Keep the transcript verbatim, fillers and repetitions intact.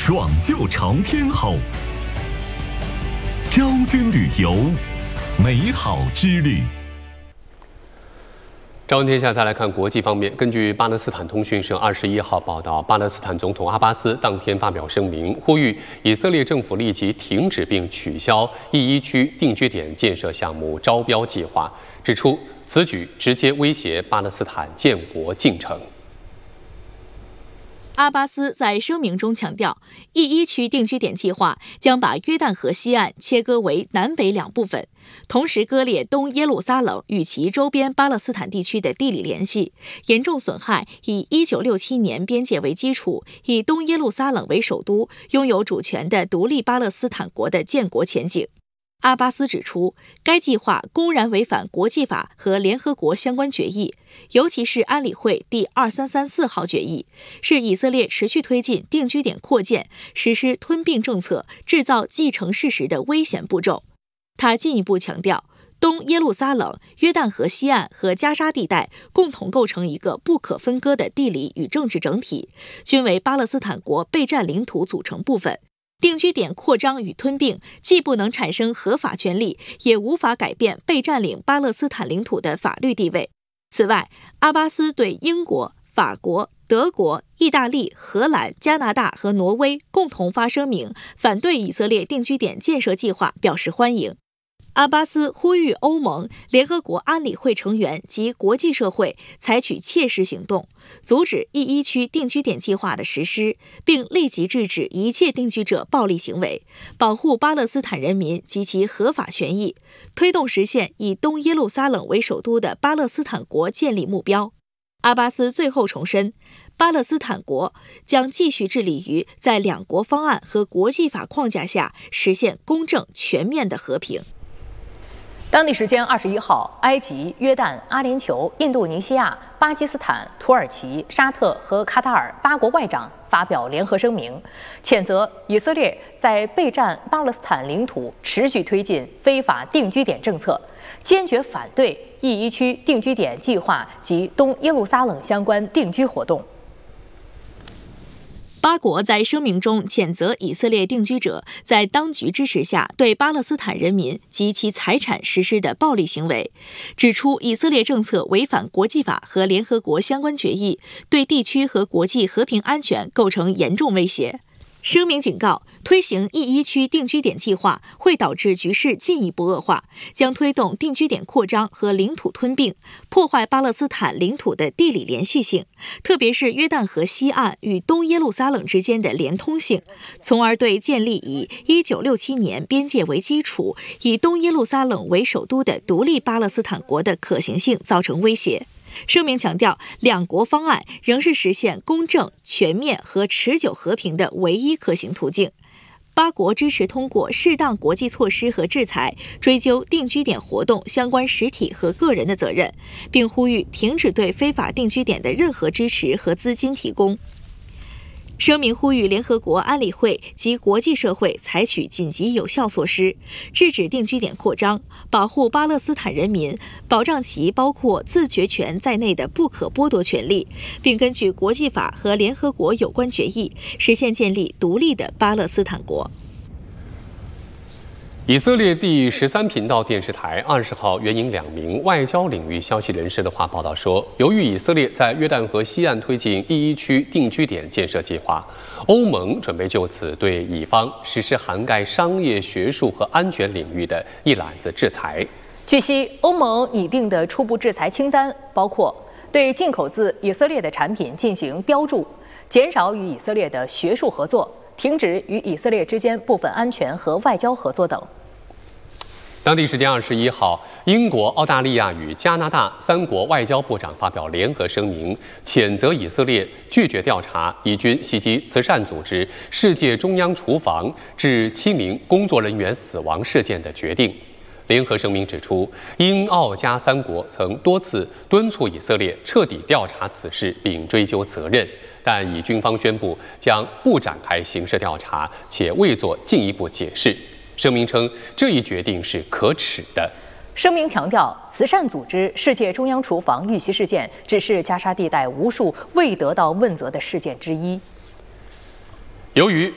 爽就朝天吼。昭君旅游，美好之旅。 朝闻天下，再来看国际方面。根据巴勒斯坦通讯社二十一号报道，巴勒斯坦总统阿巴斯当天发表声明，呼吁以色列政府立即停止并取消第一区定居点建设项目招标计划，指出此举直接威胁巴勒斯坦建国进程。 阿巴斯在声明中强调，第一区定居点计划将把约旦河西岸切割为南北两部分，同时割裂东耶路撒冷与其周边巴勒斯坦地区的地理联系，严重损害以一九六七年边界为基础，以东耶路撒冷为首都，拥有主权的独立巴勒斯坦国的建国前景。阿巴斯指出，该计划公然违反国际法和联合国相关决议，尤其是安理会第二三三四号决议，是以色列持续推进定居点扩建、实施吞并政策、制造既成事实的危险步骤。他进一步强调，东耶路撒冷、约旦河西岸和加沙地带共同构成一个不可分割的地理与政治整体，均为巴勒斯坦国备战领土组成部分。定居点扩张与吞并既不能产生合法权利，也无法改变被占领巴勒斯坦领土的法律地位。此外，阿巴斯对英国、法国、德国、意大利、荷兰、加拿大和挪威共同发声明，反对以色列定居点建设计划表示欢迎。阿巴斯呼吁欧盟、联合国安理会成员及国际社会采取切实行动，阻止第一区定居点计划的实施，并立即制止一切定居者暴力行为，保护巴勒斯坦人民及其合法权益，推动实现以东耶路撒冷为首都的巴勒斯坦国建立目标。阿巴斯最后重申，巴勒斯坦国将继续致力于在两国方案和国际法框架下实现公正全面的和平。 当地时间二十一号，埃及、约旦、阿联酋、印度尼西亚、巴基斯坦、土耳其、沙特和卡塔尔八国外长发表联合声明，谴责以色列在备战巴勒斯坦领土持续推进非法定居点政策，坚决反对第一区定居点计划及东耶路撒冷相关定居活动。 八国在声明中谴责以色列定居者在当局支持下对巴勒斯坦人民及其财产实施的暴力行为，指出以色列政策违反国际法和联合国相关决议，对地区和国际和平安全构成严重威胁。声明警告，推行第一区定居点计划会导致局势进一步恶化，将推动定居点扩张和领土吞并，破坏巴勒斯坦领土的地理连续性，特别是约旦河西岸与东耶路撒冷之间的连通性，从而对建立以一九六七年边界为基础、以东耶路撒冷为首都的独立巴勒斯坦国的可行性造成威胁。声明强调，两国方案仍是实现公正、全面和持久和平的唯一可行途径。八国支持通过适当国际措施和制裁，追究定居点活动相关实体和个人的责任，并呼吁停止对非法定居点的任何支持和资金提供。声明呼吁联合国安理会及国际社会采取紧急有效措施，制止定居点扩张，保护巴勒斯坦人民，保障其包括自决权在内的不可剥夺权利，并根据国际法和联合国有关决议，实现建立独立的巴勒斯坦国。 以色列第十三频道电视台二十号援引两名外交领域消息人士的话报道说，由于以色列在约旦河西岸推进第一区定居点建设计划，欧盟准备就此对以方实施涵盖商业、学术和安全领域的一揽子制裁。 据悉，欧盟拟定的初步制裁清单包括对进口自以色列的产品进行标注，减少与以色列的学术合作，停止与以色列之间部分安全和外交合作等。 当地时间二十一号，英国、澳大利亚与加拿大三国外交部长发表联合声明，谴责以色列拒绝调查以军袭击慈善组织世界中央厨房致七名工作人员死亡事件的决定。联合声明指出，英、澳、加三国曾多次敦促以色列彻底调查此事并追究责任，但以军方宣布将不展开刑事调查，且未做进一步解释。声明称，这一决定是可耻的。 声明强调，慈善组织世界中央厨房遇袭事件只是加沙地带无数未得到问责的事件之一。 由于